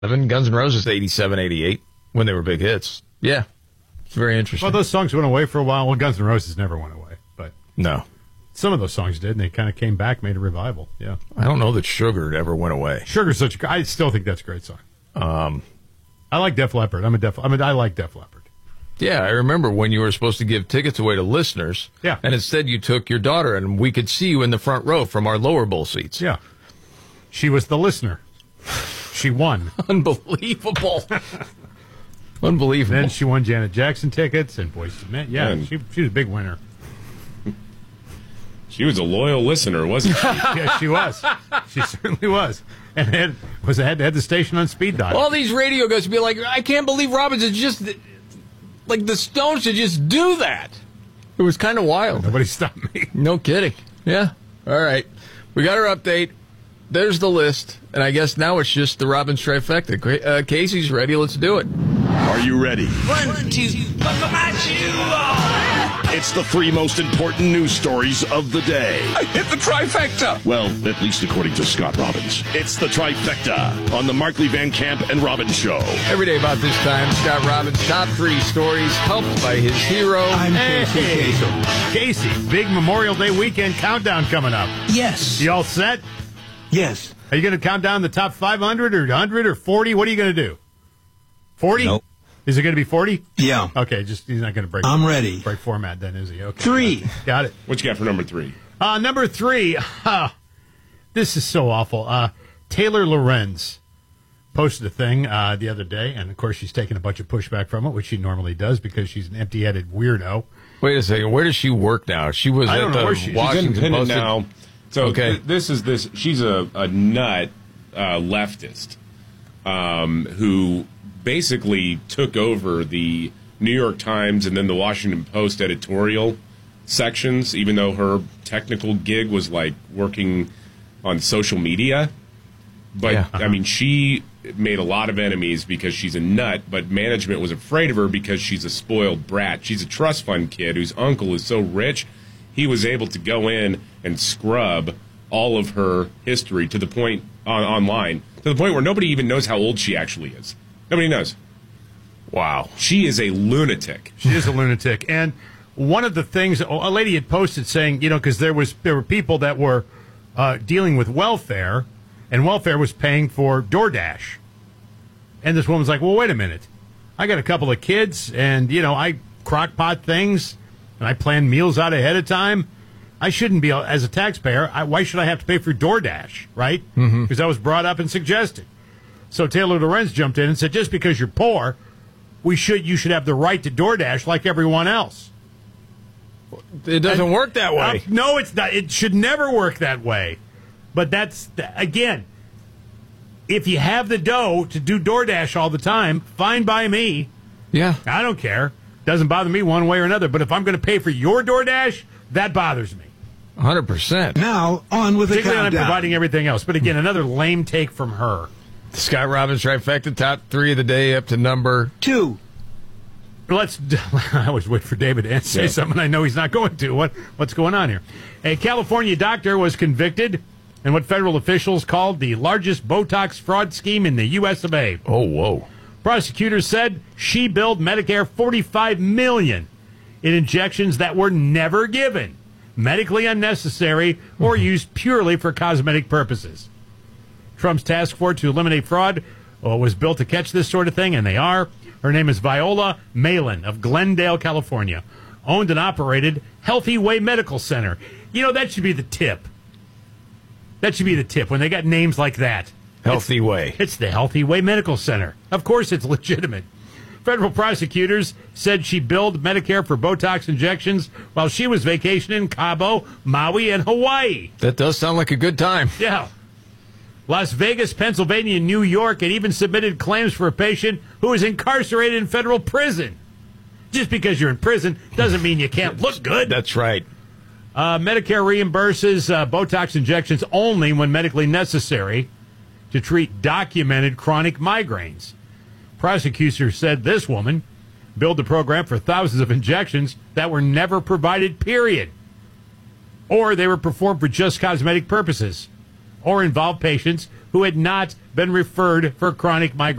Guns N' Roses 87, 88, when they were big hits. Yeah, it's very interesting. Well, those songs went away for a while. Well, Guns N' Roses never went away, but no. Some of those songs did, and they kind of came back, made a revival. Yeah, I don't know that Sugar ever went away. Sugar's such I still think that's a great song. I like Def Leppard. I like Def Leppard. Yeah, I remember when you were supposed to give tickets away to listeners. Yeah. And instead you took your daughter, and we could see you in the front row from our lower bowl seats. Yeah. She was the listener. She won. Unbelievable. Unbelievable. Then she won Janet Jackson tickets and Boyz II Men. Yeah, she was a big winner. She was a loyal listener, wasn't she? Yeah, she was. She certainly was. And had the station on speed dial. All these radio guys would be like, I can't believe Robbins is just like the Stones should just do that. It was kind of wild. Nobody stopped me. No kidding. Yeah. All right. We got our update. There's the list. And I guess now it's just the Robbins trifecta. Casey's ready. Let's do it. Are you ready? 1, 2, It's the 3 most important news stories of the day. I hit the trifecta. Well, at least according to Scott Robbins. It's the trifecta on the Markley Van Camp and Robbins Show. Every day about this time, Scott Robbins' top 3 stories helped by his hero. I'm Casey Kasem. Casey, big Memorial Day weekend countdown coming up. Yes. You all set? Yes. Are you going to count down the top 500 or 100 or 40? What are you going to do? 40? Nope. Is it going to be 40? Yeah. Okay, he's not going to break. I'm ready. Break format then, is he? Okay. 3. Got it. What you got for number 3? Number 3. This is so awful. Taylor Lorenz posted a thing the other day, and of course she's taking a bunch of pushback from it, which she normally does because she's an empty-headed weirdo. Wait a second. Where does she work now? She was I don't at know the where she is. Washington She's independent Post. now. So Okay. She's a nut leftist who basically took over the New York Times and then the Washington Post editorial sections, even though her technical gig was like working on social media. But, Yeah. I mean, she made a lot of enemies because she's a nut, but management was afraid of her because she's a spoiled brat. She's a trust fund kid whose uncle is so rich, he was able to go in and scrub all of her history to the point online, to the point where nobody even knows how old she actually is. Nobody knows. Wow. She is a lunatic. She is a lunatic. And one of the things, a lady had posted saying, because there were people that were dealing with welfare, and welfare was paying for DoorDash. And this woman's like, well, wait a minute. I got a couple of kids, and, I crock pot things, and I plan meals out ahead of time. I shouldn't be, as a taxpayer, why should I have to pay for DoorDash, right? Because that was brought up and suggested. So Taylor Lorenz jumped in and said, just because you're poor, you should have the right to DoorDash like everyone else. It doesn't work that way. No, it's not. It should never work that way. But that's, again, if you have the dough to do DoorDash all the time, fine by me. Yeah. I don't care. Doesn't bother me one way or another. But if I'm going to pay for your DoorDash, that bothers me. 100%. Now, on with the Particularly when I'm countdown. providing everything else. But again, another lame take from her. Scott Robbins trifecta, top 3 of the day up to number 2. I always wait for David to say something I know he's not going to. What's going on here? A California doctor was convicted in what federal officials called the largest Botox fraud scheme in the U.S. of A. Oh, whoa. Prosecutors said she billed Medicare $45 million in injections that were never given, medically unnecessary, or used purely for cosmetic purposes. Trump's task force to eliminate fraud was built to catch this sort of thing, and they are. Her name is Viola Malin of Glendale, California. Owned and operated Healthy Way Medical Center. That should be the tip. That should be the tip when they got names like that. Healthy Way. It's the Healthy Way Medical Center. Of course it's legitimate. Federal prosecutors said she billed Medicare for Botox injections while she was vacationing in Cabo, Maui, and Hawaii. That does sound like a good time. Yeah. Las Vegas, Pennsylvania, and New York had even submitted claims for a patient who is incarcerated in federal prison. Just because you're in prison doesn't mean you can't look good. That's right. Medicare reimburses Botox injections only when medically necessary to treat documented chronic migraines. Prosecutors said this woman billed the program for thousands of injections that were never provided, period. Or they were performed for just cosmetic purposes, or involved patients who had not been referred for chronic migraine.